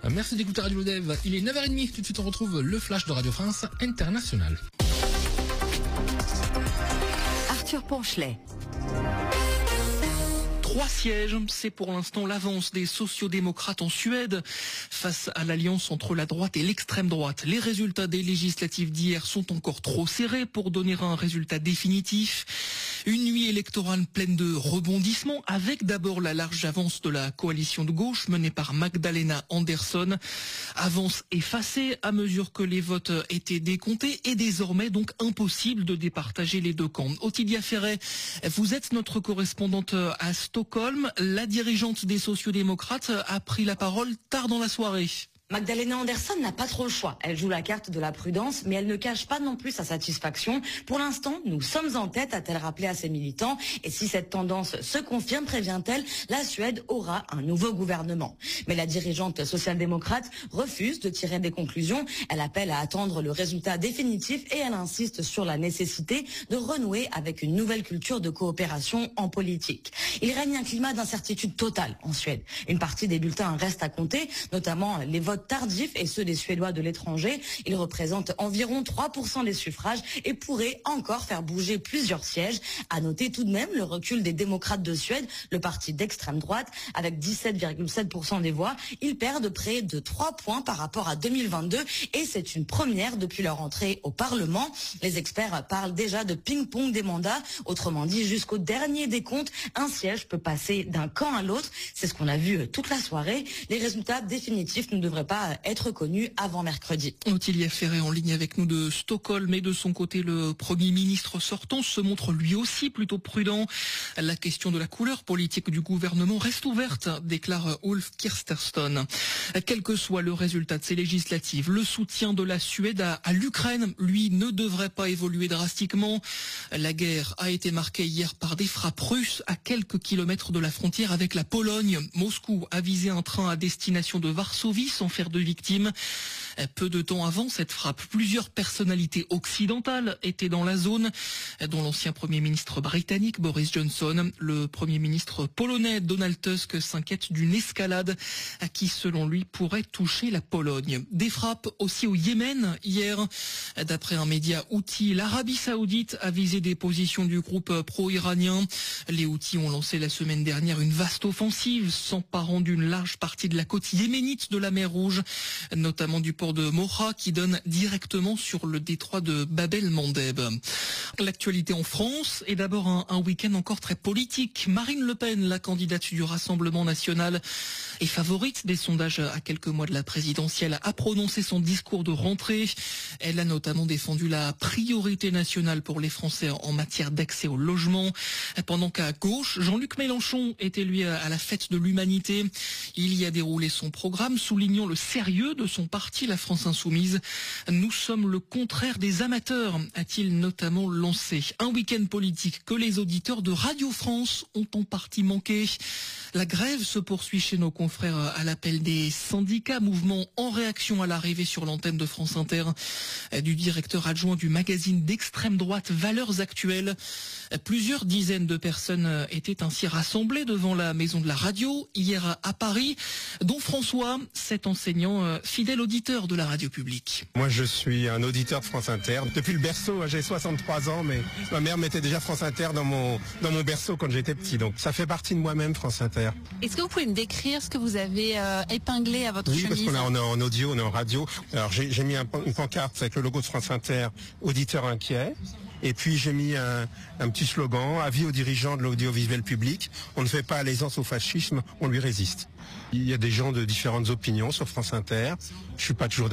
Merci d'écouter Radio Dev. Il est 9h30. Tout de suite, on retrouve le flash de Radio France International. Arthur Ponchelet. 3 sièges, c'est pour l'instant l'avance des sociodémocrates en Suède face à l'alliance entre la droite et l'extrême droite. Les résultats des législatives d'hier sont encore trop serrés pour donner un résultat définitif. Une nuit électorale pleine de rebondissements avec d'abord la large avance de la coalition de gauche menée par Magdalena Andersson. Avance effacée à mesure que les votes étaient décomptés et désormais donc impossible de départager les deux camps. Ottilia Ferret, vous êtes notre correspondante à Stockholm. La dirigeante des sociodémocrates a pris la parole tard dans la soirée. Magdalena Andersson n'a pas trop le choix. Elle joue la carte de la prudence, mais elle ne cache pas non plus sa satisfaction. Pour l'instant, nous sommes en tête, a-t-elle rappelé à ses militants. Et si cette tendance se confirme, prévient-elle, la Suède aura un nouveau gouvernement. Mais la dirigeante social-démocrate refuse de tirer des conclusions. Elle appelle à attendre le résultat définitif et elle insiste sur la nécessité de renouer avec une nouvelle culture de coopération en politique. Il règne un climat d'incertitude totale en Suède. Une partie des bulletins reste à compter, notamment les votes tardifs et ceux des Suédois de l'étranger. Ils représentent environ 3% des suffrages et pourraient encore faire bouger plusieurs sièges. À noter tout de même le recul des démocrates de Suède, le parti d'extrême droite, avec 17,7% des voix. Ils perdent près de 3 points par rapport à 2022 et c'est une première depuis leur entrée au Parlement. Les experts parlent déjà de ping-pong des mandats. Autrement dit, jusqu'au dernier décompte, un siège peut passer d'un camp à l'autre. C'est ce qu'on a vu toute la soirée. Les résultats définitifs ne devraient pas être connus avant mercredi. Ottilia Ferret en ligne avec nous de Stockholm, et de son côté, le Premier ministre sortant se montre lui aussi plutôt prudent. La question de la couleur politique du gouvernement reste ouverte, déclare Ulf Kristersson. Quel que soit le résultat de ces législatives, le soutien de la Suède à l'Ukraine, lui, ne devrait pas évoluer drastiquement. La guerre a été marquée hier par des frappes russes à quelques kilomètres de la frontière avec la Pologne. Moscou a visé un train à destination de Varsovie sans faire de victimes. Peu de temps avant cette frappe, plusieurs personnalités occidentales étaient dans la zone, dont l'ancien Premier ministre britannique Boris Johnson. Le Premier ministre polonais Donald Tusk s'inquiète d'une escalade qui, selon lui, pourrait toucher la Pologne. Des frappes aussi au Yémen hier. D'après un média houthi, l'Arabie Saoudite a visé des positions du groupe pro-iranien. Les Houthis ont lancé la semaine dernière une vaste offensive s'emparant d'une large partie de la côte yéménite de la mer Rouge, notamment du port de Moha qui donne directement sur le détroit de Bab el-Mandeb. L'actualité en France est d'abord un week-end encore très politique. Marine Le Pen, la candidate du Rassemblement national et favorite des sondages à quelques mois de la présidentielle, a prononcé son discours de rentrée. Elle a notamment défendu la priorité nationale pour les Français en matière d'accès au logement. Pendant qu'à gauche, Jean-Luc Mélenchon était lui à la fête de l'humanité. Il y a déroulé son programme, soulignant le sérieux de son parti, la France Insoumise. Nous sommes le contraire des amateurs, a-t-il notamment lancé. Un week-end politique que les auditeurs de Radio France ont en partie manqué. La grève se poursuit chez nos confrères à l'appel des syndicats, mouvement en réaction à l'arrivée sur l'antenne de France Inter du directeur adjoint du magazine d'extrême droite Valeurs Actuelles. Plusieurs dizaines de personnes étaient ainsi rassemblées devant la maison de la radio hier à Paris, dont François, cet enseignant fidèle auditeur de la radio publique. Moi je suis un auditeur de France Inter. Depuis le berceau, j'ai 63 ans, mais ma mère mettait déjà France Inter dans mon berceau quand j'étais petit, donc ça fait partie de moi-même, France Inter. Est-ce que vous pouvez me décrire ce que vous avez épinglé à votre chemise? Oui, parce qu'on est en audio, on est en radio. Alors j'ai mis une pancarte avec le logo de France Inter, auditeur inquiet. Et puis j'ai mis un petit slogan, avis aux dirigeants de l'audiovisuel public, on ne fait pas allégeance au fascisme, on lui résiste. Il y a des gens de différentes opinions sur France Inter, je suis pas toujours